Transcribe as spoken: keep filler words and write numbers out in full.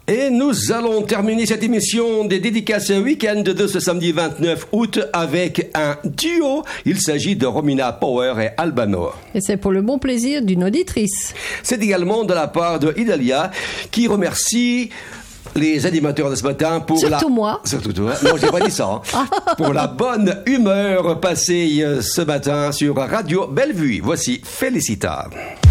Et nous allons terminer cette émission des dédicaces week-end de ce samedi vingt-neuf août avec un duo. Il s'agit de Romina Power et Albano. Et c'est pour le bon plaisir d'une auditrice. C'est également de la part de Idalia qui remercie les animateurs de ce matin pour Surtout la... Surtout moi. Surtout toi. Non, j'ai pas dit ça. Hein. Pour la bonne humeur passée ce matin sur Radio Bellevue. Voici Félicita.